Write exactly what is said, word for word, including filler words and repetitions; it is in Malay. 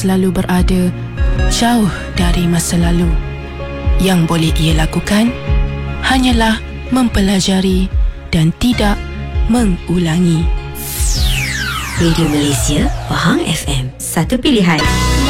selalu berada jauh dari masa lalu. Yang boleh ia lakukan hanyalah mempelajari dan tidak mengulangi. Radio Malaysia, Pahang F M, satu pilihan.